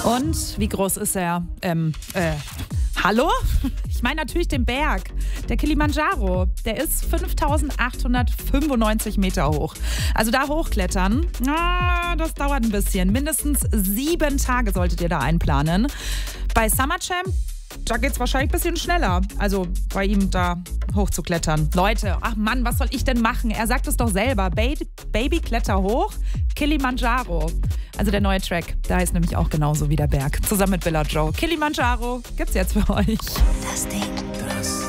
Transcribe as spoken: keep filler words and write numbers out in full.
Und wie groß ist er? Ähm, äh, hallo? Ich meine natürlich den Berg. Der Kilimanjaro, der ist fünftausendachthundertfünfundneunzig Meter hoch. Also da hochklettern, ah, das dauert ein bisschen. Mindestens sieben Tage solltet ihr da einplanen. Bei Summer Champ, da geht es wahrscheinlich ein bisschen schneller. Also bei ihm da hochzuklettern. Leute, ach Mann, was soll ich denn machen? Er sagt es doch selber. Baby, Baby kletter hoch, Kilimanjaro. Also der neue Track, der heißt nämlich auch genauso wie der Berg. Zusammen mit Bella Joe. Kilimanjaro gibt's jetzt für euch. Das Ding.